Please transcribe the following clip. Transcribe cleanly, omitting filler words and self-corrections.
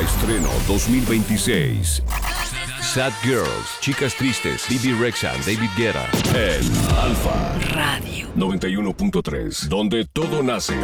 Estreno 2026. Sad Girls, Chicas Tristes, Bibi Rexha, David Guetta. En Alfa Radio 91.3, donde todo nace.